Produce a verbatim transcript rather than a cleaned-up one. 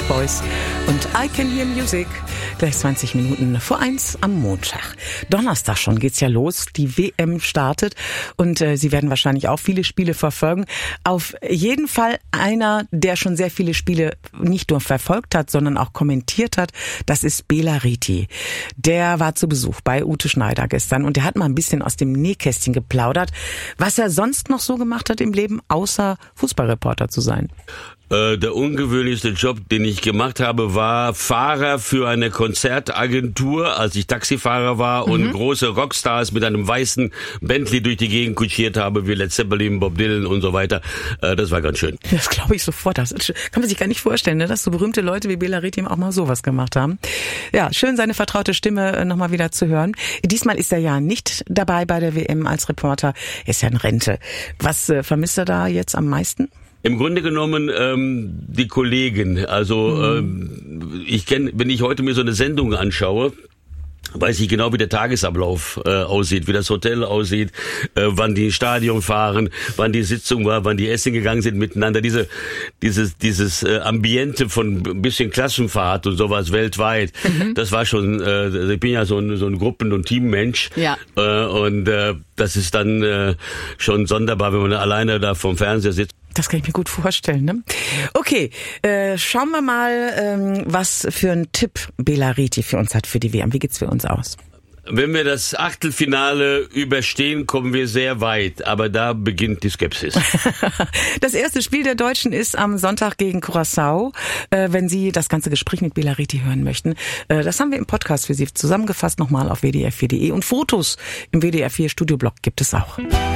Boys und I Can Hear Music. Gleich zwanzig Minuten vor eins am Montag. Donnerstag schon geht's ja los. Die W M startet und äh, Sie werden wahrscheinlich auch viele Spiele verfolgen. Auf jeden Fall einer, der schon sehr viele Spiele nicht nur verfolgt hat, sondern auch kommentiert hat, das ist Bela Reti. Der war zu Besuch bei Ute Schneider gestern und der hat mal ein bisschen aus dem Nähkästchen geplaudert, was er sonst noch so gemacht hat im Leben, außer Fußballreporter zu sein. Der ungewöhnlichste Job, den ich gemacht habe, war Fahrer für eine Konzertagentur, als ich Taxifahrer war und mhm. große Rockstars mit einem weißen Bentley durch die Gegend kutschiert habe, wie Led Zeppelin, Bob Dylan und so weiter. Das war ganz schön. Das glaube ich sofort. Das kann man sich gar nicht vorstellen, ne? Dass so berühmte Leute wie Bela Reti auch mal sowas gemacht haben. Ja, schön, seine vertraute Stimme nochmal wieder zu hören. Diesmal ist er ja nicht dabei bei der W M als Reporter. Er ist ja in Rente. Was äh, vermisst er da jetzt am meisten? Im Grunde genommen ähm, die Kollegen. Also mhm. ähm, ich kenne, wenn ich heute mir so eine Sendung anschaue, weiß ich genau, wie der Tagesablauf äh, aussieht, wie das Hotel aussieht, äh, wann die ins Stadion fahren, wann die Sitzung war, wann die essen gegangen sind miteinander. Diese, dieses, dieses äh, Ambiente von ein bisschen Klassenfahrt und sowas weltweit, mhm. das war schon. Äh, ich bin ja so ein, so ein Gruppen- und Teammensch, ja. äh, und äh, das ist dann äh, schon sonderbar, wenn man alleine da vorm Fernseher sitzt. Das kann ich mir gut vorstellen, ne? Okay, äh, schauen wir mal, ähm, was für einen Tipp Bela Reti für uns hat für die W M. Wie geht's für uns aus? Wenn wir das Achtelfinale überstehen, kommen wir sehr weit. Aber da beginnt die Skepsis. Das erste Spiel der Deutschen ist am Sonntag gegen Curaçao. Äh, wenn Sie das ganze Gespräch mit Bela Reti hören möchten, äh, das haben wir im Podcast für Sie zusammengefasst, nochmal auf w d r vier punkt d e. Und Fotos im W D R vier Studioblog gibt es auch.